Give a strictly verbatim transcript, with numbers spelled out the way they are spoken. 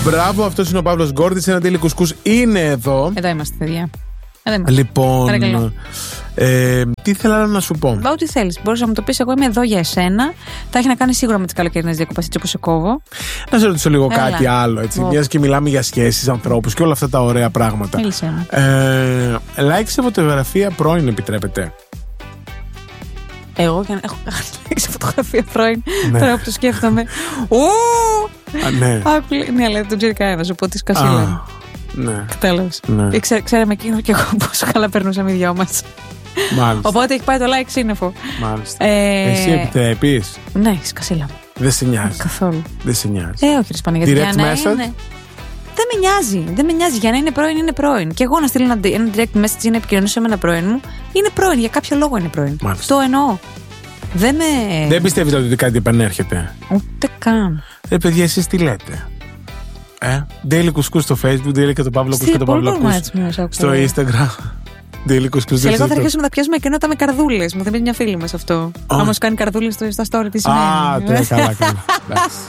Μπράβο, αυτός είναι ο Παύλος Γκόρδης. Ένα Daily Κουσκούς είναι εδώ. Εδώ είμαστε, παιδιά. Λοιπόν, ε, τι ήθελα να σου πω. Ό,τι θέλεις. Μπορείς να μου το πεις. Εγώ είμαι εδώ για εσένα. Θα έχει να κάνει σίγουρα με τις καλοκαιρινές διακοπές, έτσι όπως σε κόβω. Να σε ρωτήσω λίγο Έλα. κάτι άλλο, έτσι. Μιας και μιλάμε για σχέσεις, ανθρώπους και όλα αυτά τα ωραία πράγματα. Μίλησέ μου. Ε, like σε φωτογραφία πρώην επιτρέπεται? Εγώ και να έχω like σε φωτογραφία πρώην. Ναι. Τώρα που το σκέφτομαι. Α, ναι. Ναι, αλλά δεν τον ξέρει κανένα. Να σου πω τη σκασίλα. Ναι. Κατάλαβες. Ναι. Ξέ, ξέραμε εκείνο και εγώ πόσο καλά περνούσαμε οι δυο μας. Μάλιστα. Οπότε έχει πάει το like σύννεφο. Μάλιστα. Ε, Εσύ επιτρέπεις? Ναι, σκασίλα μου. Δεν σε νοιάζει? Καθόλου. Δεν σε νοιάζει? Ε, όχι, ρε Παναγία. Direct για να message? είναι- Δεν με νοιάζει. Δεν με νοιάζει. Για να είναι πρώην, είναι πρώην. Και εγώ να στείλω ένα, ένα direct message για να επικοινωνήσω με ένα πρώην μου, είναι πρώην. Για κάποιο λόγο είναι πρώην. Μάλιστα. Το εννοώ. Δεν με. Δεν πιστεύετε ότι κάτι επανέρχεται? Ούτε καν. Ε, παιδιά, εσείς τι λέτε? Ε, Daily Κουσκούς στο Facebook, Daily και το Παύλο Κούς και το Παύλο Κούς στο Instagram. Daily Κουσκούς. Σε λίγο θα αρχίσουμε να πιάσουμε κενότα με καρδούλες. Μου θυμίζει μια φίλη μας αυτό. Oh. Όμως κάνει καρδούλες στο- στα story της. Α, τώρα καλά, καλά. Εντάξει.